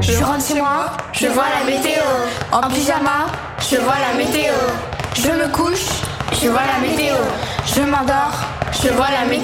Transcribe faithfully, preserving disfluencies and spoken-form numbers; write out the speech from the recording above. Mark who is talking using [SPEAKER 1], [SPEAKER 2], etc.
[SPEAKER 1] Je rentre chez moi, je vois la météo. En pyjama, je vois la météo. Je me couche, je vois la météo. Je m'endors, je vois la météo.